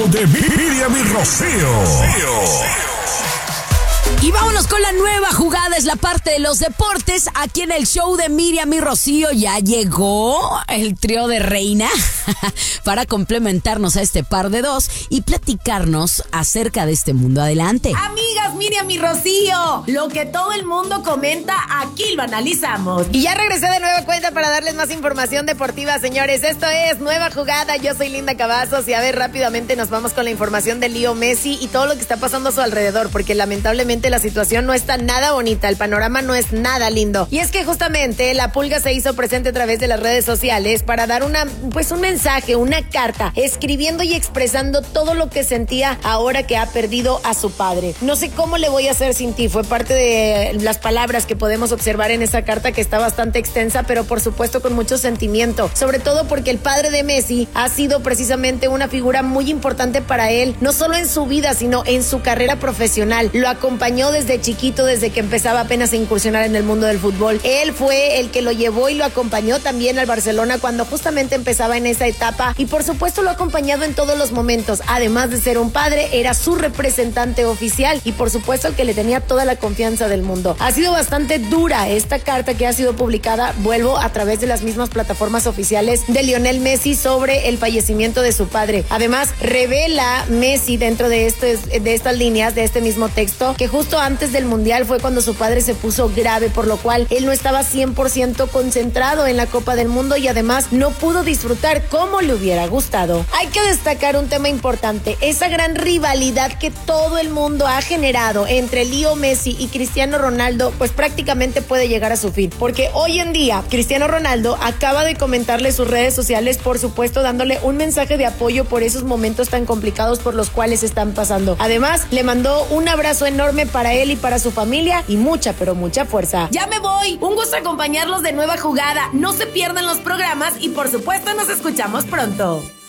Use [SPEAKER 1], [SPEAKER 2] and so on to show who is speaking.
[SPEAKER 1] show de Miriam y Rocío.
[SPEAKER 2] Y vámonos con la nueva jugada, es la parte de los deportes. Aquí en el show de Miriam y Rocío ya llegó el trío de Reina para complementarnos a este par de dos y platicarnos acerca de este mundo. Adelante.
[SPEAKER 3] Amigas, Miriam y Rocío, lo que todo el mundo comenta, aquí lo analizamos. Y ya regresé de nueva cuenta para darles más información deportiva, señores. Esto es Nueva Jugada, yo soy Linda Cavazos y a ver, rápidamente nos vamos con la información de Leo Messi y todo lo que está pasando a su alrededor, porque lamentablemente la situación no está nada bonita, el panorama no es nada lindo. Y es que justamente la Pulga se hizo presente a través de las redes sociales para dar un mensaje, una carta, escribiendo y expresando todo lo que sentía ahora que ha perdido a su padre. No sé cómo le voy a hacer sin ti, fue parte de las palabras que podemos observar en esa carta, que está bastante extensa, pero por supuesto con mucho sentimiento, sobre todo porque el padre de Messi ha sido precisamente una figura muy importante para él, no solo en su vida, sino en su carrera profesional. Lo acompañó desde chiquito, desde que empezaba apenas a incursionar en el mundo del fútbol. Él fue el que lo llevó y lo acompañó también al Barcelona cuando justamente empezaba en esa etapa, y por supuesto lo ha acompañado en todos los momentos. Además de ser un padre, era su representante oficial y por supuesto el que le tenía toda la confianza del mundo. Ha sido bastante dura esta carta que ha sido publicada, vuelvo, a través de las mismas plataformas oficiales de Lionel Messi sobre el fallecimiento de su padre. Además, revela Messi dentro de estas líneas, de este mismo texto, que justo antes del Mundial fue cuando su padre se puso grave, por lo cual él no estaba 100% concentrado en la Copa del Mundo y además no pudo disfrutar como le hubiera gustado. Hay que destacar un tema importante, esa gran rivalidad que todo el mundo ha generado entre Leo Messi y Cristiano Ronaldo, pues prácticamente puede llegar a su fin, porque hoy en día Cristiano Ronaldo acaba de comentarle sus redes sociales, por supuesto dándole un mensaje de apoyo por esos momentos tan complicados por los cuales están pasando. Además, le mandó un abrazo enorme para él y para su familia y mucha, pero mucha fuerza. Ya me voy, un gusto acompañarlos de Nueva Jugada, no se pierdan los programas y por supuesto nos escuchamos pronto.